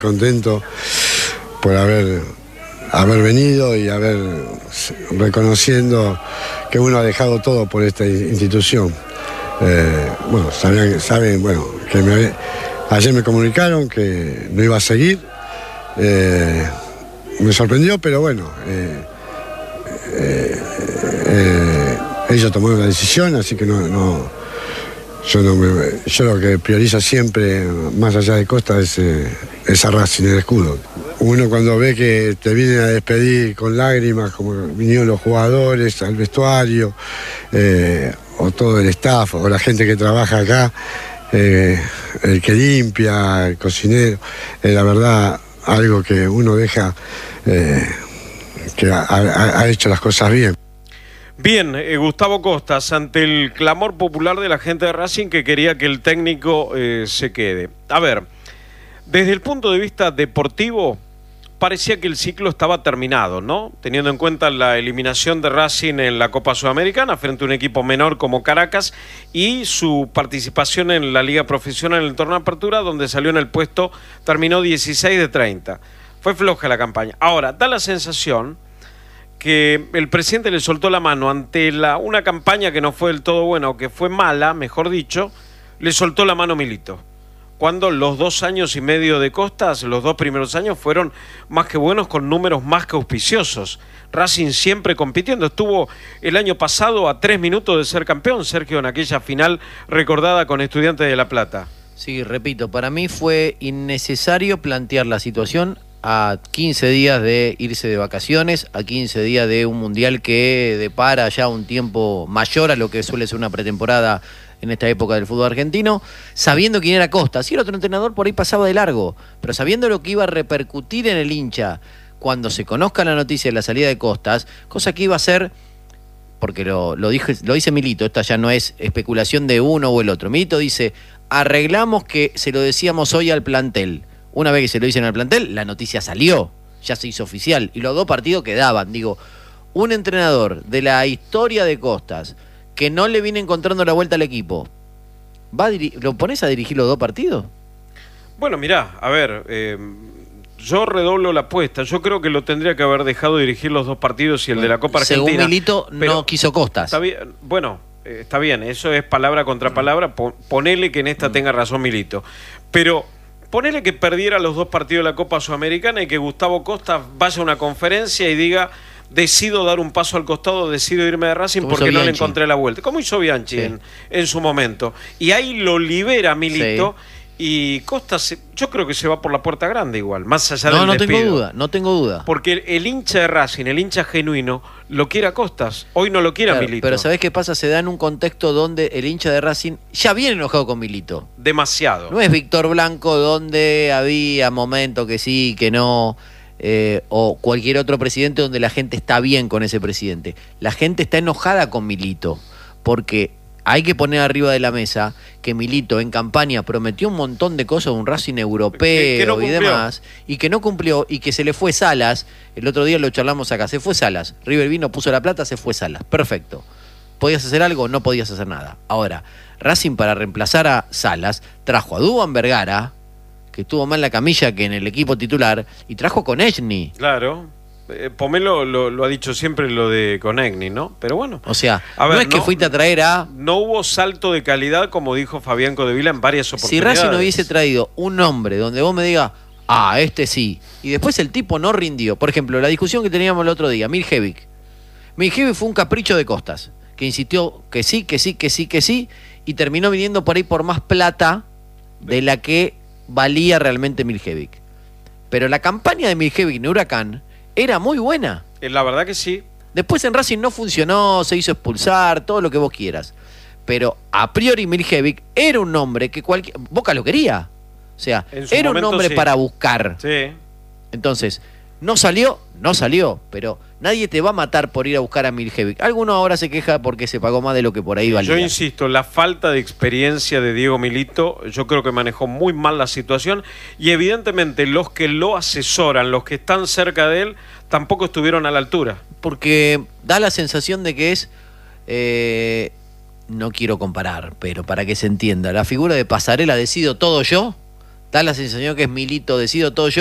Contento por haber venido y reconociendo que uno ha dejado todo por esta institución. Saben, que ayer me comunicaron que no iba a seguir. Me sorprendió, pero ellos tomaron la decisión, así que yo lo que priorizo siempre, más allá de Costa, es a Racing, el escudo. Uno cuando ve que te vienen a despedir con lágrimas, como vinieron los jugadores al vestuario, o todo el staff, o la gente que trabaja acá, el que limpia, el cocinero, la verdad, algo que uno deja, que ha hecho las cosas bien. Bien, Gustavo Costas, ante el clamor popular de la gente de Racing que quería que el técnico se quede. A ver, desde el punto de vista deportivo, parecía que el ciclo estaba terminado, ¿no? Teniendo en cuenta la eliminación de Racing en la Copa Sudamericana frente a un equipo menor como Caracas y su participación en la Liga Profesional en el torneo de apertura, donde salió en el puesto, terminó 16 de 30. Fue floja la campaña. Ahora, da la sensación que el presidente le soltó la mano ante una campaña que no fue del todo buena, o que fue mala, mejor dicho, le soltó la mano Milito. Cuando los 2 años y medio de Costas, los 2 primeros años, fueron más que buenos, con números más que auspiciosos. Racing siempre compitiendo. Estuvo el año pasado a 3 minutos de ser campeón, Sergio, en aquella final recordada con Estudiantes de La Plata. Sí, repito, para mí fue innecesario plantear la situación a 15 días de irse de vacaciones, a 15 días de un mundial que depara ya un tiempo mayor a lo que suele ser una pretemporada en esta época del fútbol argentino, sabiendo quién era Costa. Si era otro entrenador, por ahí pasaba de largo, pero sabiendo lo que iba a repercutir en el hincha cuando se conozca la noticia de la salida de Costas, cosa que iba a ser, porque lo dice Milito, esta ya no es especulación de uno o el otro. Milito dice, arreglamos que se lo decíamos hoy al plantel. Una vez que se lo dicen al plantel, la noticia salió, ya se hizo oficial, y los 2 partidos quedaban. Digo, un entrenador de la historia de Costas, que no le viene encontrando la vuelta al equipo, ¿lo pones a dirigir los 2 partidos? Bueno, mirá, a ver, yo redoblo la apuesta. Yo creo que lo tendría que haber dejado dirigir los 2 partidos y el de la Copa Argentina. Según Milito, no quiso Costas. Está bien, está bien, eso es palabra contra palabra. Ponele que en esta tenga razón Milito. Pero ponele que perdiera los 2 partidos de la Copa Sudamericana y que Gustavo Costas vaya a una conferencia y diga, decido dar un paso al costado, decido irme de Racing porque no le encontré la vuelta. Como hizo Bianchi en su momento. Y ahí lo libera Milito. Sí. Y Costas, yo creo que se va por la puerta grande igual, más allá del despido. No tengo duda. Porque el hincha de Racing, el hincha genuino, lo quiere a Costas. Hoy no lo quiere a Milito. Pero ¿sabés qué pasa? Se da en un contexto donde el hincha de Racing ya viene enojado con Milito. Demasiado. No es Víctor Blanco, donde había momentos que sí, que no, o cualquier otro presidente donde la gente está bien con ese presidente. La gente está enojada con Milito, porque hay que poner arriba de la mesa que Milito en campaña prometió un montón de cosas, un Racing europeo y demás, y que no cumplió, y que se le fue Salas. El otro día lo charlamos acá, se fue Salas. River vino, puso la plata, se fue Salas. Perfecto. ¿Podías hacer algo? No podías hacer nada. Ahora, Racing, para reemplazar a Salas, trajo a Duván Vergara, que estuvo más en la camilla que en el equipo titular, y trajo con Konechny. Claro. Pomelo lo ha dicho siempre, lo de Konechny, ¿no? Pero bueno. O sea, a ver, no es que fuiste a traer a... No hubo salto de calidad, como dijo Fabián Codevila en varias oportunidades. Si Racing no hubiese traído un nombre donde vos me digas, este sí, y después el tipo no rindió. Por ejemplo, la discusión que teníamos el otro día, Miljevic. Miljevic fue un capricho de Costas, que insistió que sí, y terminó viniendo por ahí por más plata de la que valía realmente Miljevic. Pero la campaña de Miljevic en Huracán era muy buena. La verdad que sí. Después en Racing no funcionó, se hizo expulsar, todo lo que vos quieras. Pero a priori Miljevic era un nombre que Boca lo quería. O sea, era un nombre para buscar. Sí. Entonces, no salió, pero nadie te va a matar por ir a buscar a Miljevic. Alguno ahora se queja porque se pagó más de lo que por ahí valía. Yo insisto, la falta de experiencia de Diego Milito, yo creo que manejó muy mal la situación, y evidentemente los que lo asesoran, los que están cerca de él, tampoco estuvieron a la altura. Porque da la sensación de que es, no quiero comparar, pero para que se entienda, la figura de Pasarela, decido todo yo, Da la sensación que es Milito, decido todo yo.